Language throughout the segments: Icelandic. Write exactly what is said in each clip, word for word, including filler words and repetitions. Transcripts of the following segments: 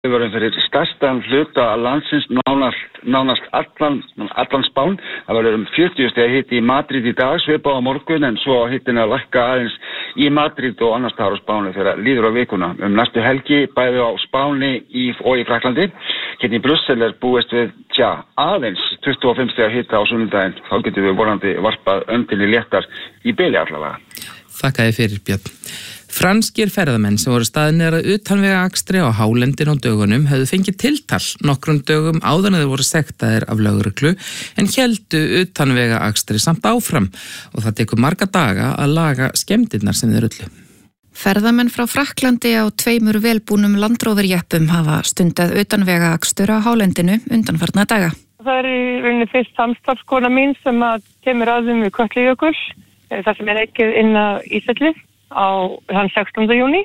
Við vorum fyrir stærstan hluta landsins, nánast, nánast allan, allan Spán. Það var um fjörutíu stiga hiti í Madrid í dag, svipað á morgun, en svo hittin að lækka aðeins í Madrid og annars staðar á Spáni þegar líður á vikuna. Um næstu helgi bæði á Spáni í, og í Frakklandi. Hérna í Brussel er búist við, tja, aðeins tuttugu og fimm stiga hita á sunnudaginn. Þá getum við vonandi varpað öndinni léttar í bili allavega. Þakka þér fyrir, Björn. Franskir ferðamenn sem voru staðnir að utanvega akstri á hálendin á dögunum höfðu fengið tiltal nokkrum dögum áður en þeir voru sektaðir af lögreglu en héldu utanvega akstri samt áfram og það tekur marga daga að laga skemmdirnar sem þeir ullu. Ferðamenn frá Frakklandi á tveimur velbúnum landróverjeppum hafa stundað utanvega akstur á hálendinu undanfarna daga. Það er í rauninni fyrst samstarfskona mín sem að kemur aðum við Kötlujökull, þar sem er ekkið inn að Ísafirði á þann sextánda júní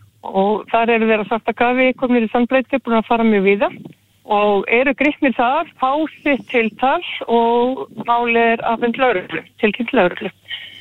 og þar eru þeirra sagt að gafi komnir í Sandbreyti búin að fara mjög víða og eru gripnir þar, fá sitt tiltal og máli er afhent lögreglu, tilkynnt lögreglu.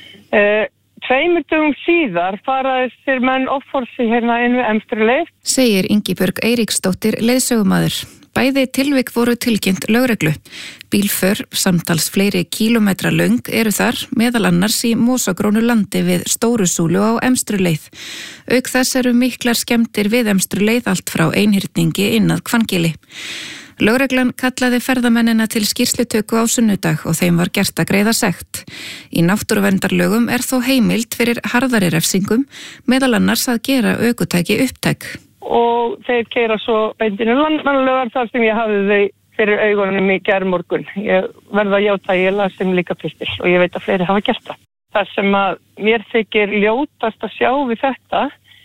Uh, tveimur dögum síðar fara þessir menn offorsi hérna inn við Emstruleið. Segir Ingibjörg Eiríksdóttir leiðsögumaður. Bæði tilvik voru tilkynnt lögreglu. Bílför, samtals fleiri kílómetra löng eru þar, meðal annars í mosagrónu landi við Stórusúlu á Emstruleið. Auk þess eru miklar skemmdir við Emstruleið allt frá Einhyrningi inn að Hvanngili. Lögreglan kallaði ferðamennina til skýrslutöku á sunnudag og þeim var gert að greiða sekt. Í náttúruverndarlögum er þó heimild fyrir harðari refsingum, meðal annars að gera ökutæki upptæk. Og þeir keyra svo beintinu landmannlögar þar sem ég hafði þau fyrir augunum í gærmorgun. Ég verða að játa ég las þeim líka pistil og ég veit að fleiri hafa gert það. Það sem að mér þykir ljótast að sjá við þetta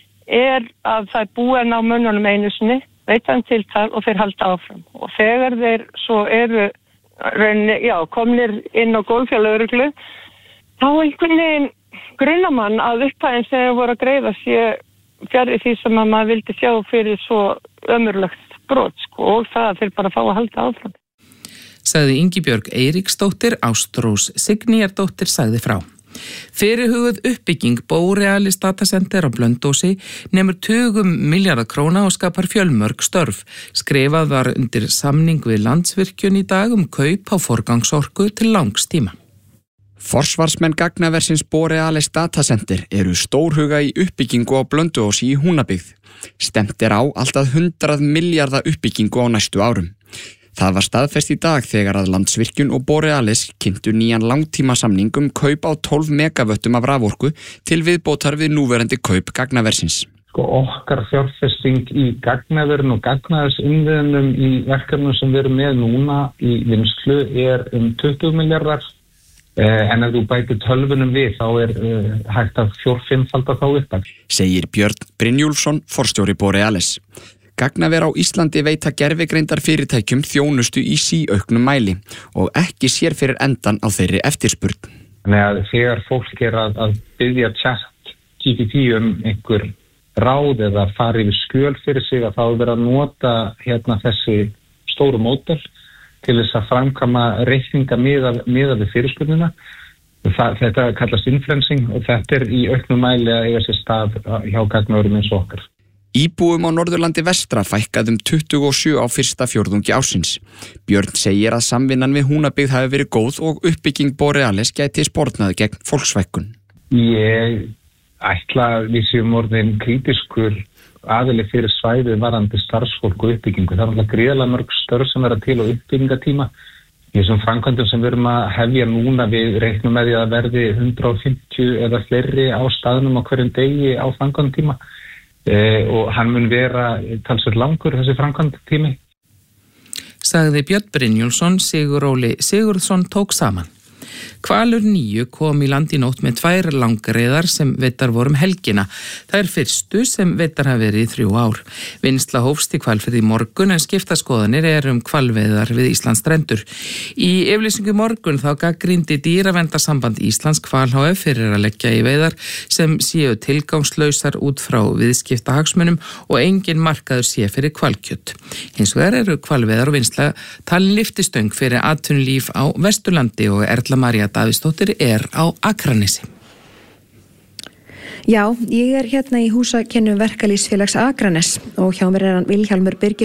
er að það er búin á mönnunum einu sinni, veita þeim tiltal og þeir halda áfram. Og þegar þeir svo eru raunni, já, komnir inn á gólfjálögreglu, þá einhvern veginn grunamann að upphæðin sem þeir voru að greiða sé fjarri því sem að maður vildi sjá fyrir svo ömurlegt brot sko, og það að þeir bara fá að halda áfram. Sagði Ingibjörg Eiríksdóttir, Ástrós Signýjardóttir sagði frá. Fyrirhuguð uppbygging Borealis datacenter á Blönduósi nemur tugum milljarða króna og skapar fjölmörg störf. Skrifað var undir samning við Landsvirkjun í dag um kaup á forgangsorku til langs tíma. Forsvarsmenn gagnaversins Borealis datacenter eru stórhuga í uppbyggingu á Blönduósi í Húnabyggð. Stefnt er á alltaf hundrað milljarða uppbyggingu á næstu árum. Það var staðfest í dag þegar að Landsvirkjun og Borealis kynntu nýjan langtímasamning um kaup á tólf megavöttum af raforku til viðbótar við núverandi kaup gagnaversins. Sko okkar fjárfesting í gagnaverin og gagnaversinnviðunum í verkefnum sem við erum með núna í vinnslu er um tuttugu milljarðar. En ef þú bætir tölvunum við, þá er uh, hægt að fjórfimmfalda þá upp. Segir Björn Brynjúlfsson, forstjóri Borealis. Gagnaver á Íslandi veita gervigreindar fyrirtækjum þjónustu í síauknum mæli og ekki sér fyrir endan á þeirri eftirspurn. Þannig að þegar fólk er að, að byggja chat G P T um einhver ráð eða fara yfir skjöl fyrir sig að þá er verið að nota hérna þessi stóru módel til þess að framkvæma reikninga miðað við fyrirspurnina. Það, þetta kallast influencing og þetta er í auknum mæli að eiga sér stað hjá gagnaverum eins og okkar. Íbúum á Norðurlandi vestra fækkað um tuttugu og sjö á fyrsta fjórðungi ársins. Björn segir að samvinnan við Húnabyggð hafi verið góð og uppbygging Borealis gæti sportnaði gegn fólksfækkun. Ég ætla að við séum orðin kritiskur aðili fyrir svæðið varandi starfsfólk og uppbyggingu. Það er alltaf gríðarlega mörg störf sem vera til á uppbyggingatíma. Í þessum framkvæmdum sem við erum að hefja núna við reiknum með því að verði hundrað fimmtíu eða fleiri á staðnum á hverjum degi á framkvæmdatíma eh, og hann mun vera talsvert langur þessi framkvæmdatími. Sagði Björn Brynjúlfsson, Sigur Óli Sigurðsson tók saman. Hvalur níu kom í land í nótt með tvær langreiðar sem veittar voru um helgina. Það er fyrstu sem veittar hafa verið í þrjú ár. Vinnsla hófst í Hvalfirði í morgun en skiptaskoðanir er um hvalveiðar við Íslands strendur. Í yfirlýsingu morgun þá gagnrýndi Dýraverndarsamband Íslands Hval H F fyrir að leggja í veiðar sem séu tilgangslausar út frá viðskiptahagsmunum og engin markaður sé fyrir hvalkjött. Hins vegar eru hvalveiðar og vinnsla talin lyftistöng fyrir atvinnulíf á Vesturlandi og Erla María Davíðsdóttir er á Akranesi. Já, ég er hérna í húsakennum Verkalýðsfélags Akranes og hjá mér er hann Vilhjálmur Birgisson